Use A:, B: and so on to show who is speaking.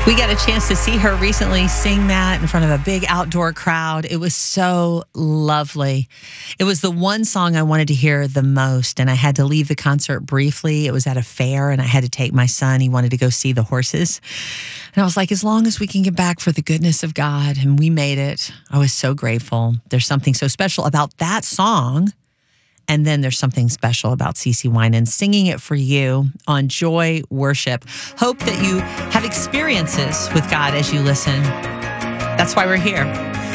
A: We got a chance to see her recently sing that in front of a big outdoor crowd. It was so lovely. It was the one song I wanted to hear the most, and I had to leave the concert briefly. It was at a fair, and I had to take my son. He wanted to go see the horses. And I was like, as long as we can get back for the goodness of God, and we made it. I was so grateful. There's something so special about that song. And then there's something special about CeCe Winan singing it for you on Joy Worship. Hope that you have experiences with God as you listen. That's why we're here.